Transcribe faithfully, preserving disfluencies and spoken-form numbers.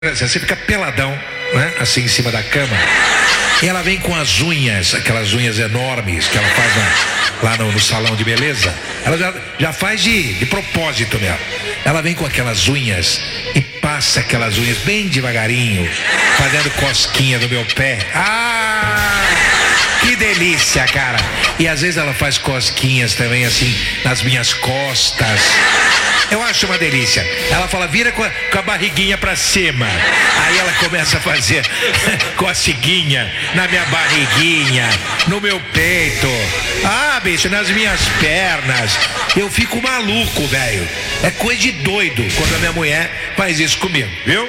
Você fica peladão, né? Assim em cima da cama. E ela vem com as unhas, aquelas unhas enormes que ela faz na, lá no, no salão de beleza. Ela já, já faz de, de propósito mesmo. Ela vem com aquelas unhas e passa aquelas unhas bem devagarinho, fazendo cosquinha no meu pé. Ah! Que delícia, cara. E às vezes ela faz cosquinhas também assim nas minhas costas. Eu acho uma delícia. Ela fala, vira com a, com a barriguinha pra cima. Aí ela começa a fazer coceguinha na minha barriguinha, no meu peito. Ah, bicho, nas minhas pernas. Eu fico maluco, velho. É coisa de doido quando a minha mulher faz isso comigo, viu?